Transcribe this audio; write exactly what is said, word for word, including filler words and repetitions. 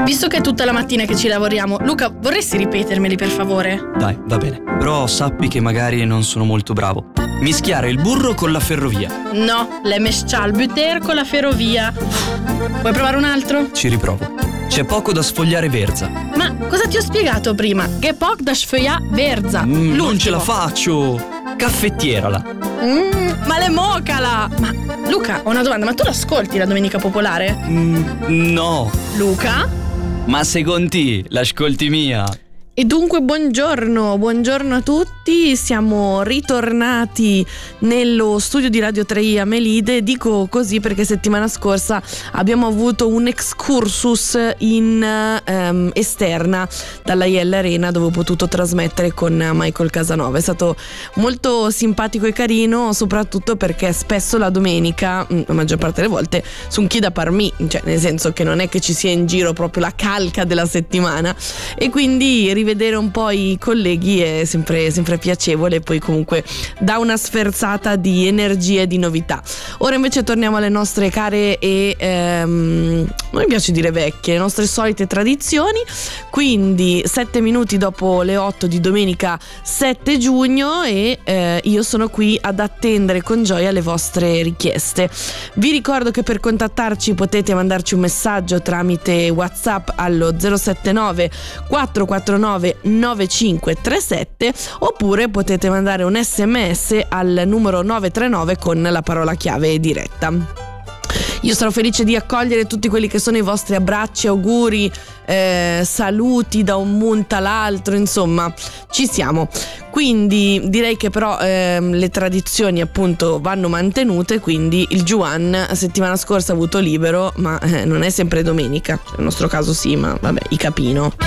Visto che è tutta la mattina che ci lavoriamo, Luca, vorresti ripetermeli per favore? Dai, va bene. Però sappi che magari non sono molto bravo. Mischiare il burro con la ferrovia. No, le mescial butter con la ferrovia. Vuoi provare un altro? Ci riprovo. C'è poco da sfogliare verza. Ma cosa ti ho spiegato prima? Che poc da sfogliare verza. Mm, non ce la faccio. Caffettierala. Mm, ma le mocala. Ma Luca, ho una domanda, ma tu l'ascolti la Domenica Popolare? Mm, no. Luca? Ma secondo te l'ascolti mia? E dunque buongiorno, buongiorno a tutti, siamo ritornati nello studio di Radio tre a Melide. Dico così perché settimana scorsa abbiamo avuto un excursus in um, esterna dalla I L Arena, dove ho potuto trasmettere con Michael Casanova. È stato molto simpatico e carino, soprattutto perché spesso la domenica, la maggior parte delle volte, son chi da parmi, cioè nel senso che non è che ci sia in giro proprio la calca della settimana, e quindi rivedere un po' i colleghi è sempre, sempre piacevole, e poi comunque dà una sferzata di energie e di novità. Ora invece torniamo alle nostre care e ehm, non mi piace dire vecchie, le nostre solite tradizioni. Quindi sette minuti dopo le otto di domenica sette giugno, e eh, io sono qui ad attendere con gioia le vostre richieste. Vi ricordo che per contattarci potete mandarci un messaggio tramite WhatsApp allo zero sette nove quattro quattro nove nove cinque tre sette, oppure potete mandare un sms al numero nove tre nove con la parola chiave diretta. Io sarò felice di accogliere tutti quelli che sono i vostri abbracci, auguri, eh, saluti da un munta all'altro, insomma ci siamo. Quindi direi che però eh, le tradizioni appunto vanno mantenute, quindi il Juan settimana scorsa ha avuto libero, ma eh, non è sempre domenica, nel nostro caso sì, ma vabbè, i capino.